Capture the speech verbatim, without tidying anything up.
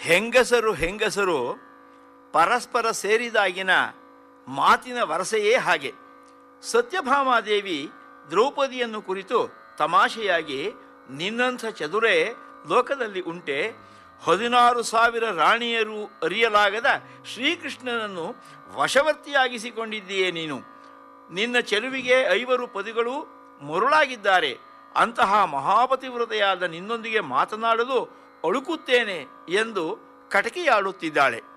ಹೆಂಗಸರು ಹೆಂಗಸರು ಪರಸ್ಪರ ಸೇರಿದಾಗಿನ ಮಾತಿನ ವರಸೆಯೇ ಹಾಗೆ. ಸತ್ಯಭಾಮಾದೇವಿ ದ್ರೌಪದಿಯನ್ನು ಕುರಿತು ತಮಾಷೆಯಾಗಿ, ನಿನ್ನಂಥ ಚದುರೆ ಲೋಕದಲ್ಲಿ ಉಂಟೆ, ಹದಿನಾರು ಸಾವಿರ ರಾಣಿಯರು ಅರಿಯಲಾಗದ ಶ್ರೀಕೃಷ್ಣನನ್ನು ವಶವರ್ತಿಯಾಗಿಸಿಕೊಂಡಿದ್ದೀಯೇ ನೀನು. ನಿನ್ನ ಚೆಲುವಿಗೆ ಐವರು ಪದಿಗಳು ಮರುಳಾಗಿದ್ದಾರೆ. ಅಂತಹ ಮಹಾಪತಿವ್ರತೆಯಾದ ನಿನ್ನೊಂದಿಗೆ ಮಾತನಾಡಲು ಅಳುಕುತ್ತೇನೆ ಎಂದು ಕಟಕಿಯಾಡುತ್ತಿದ್ದಾಳೆ.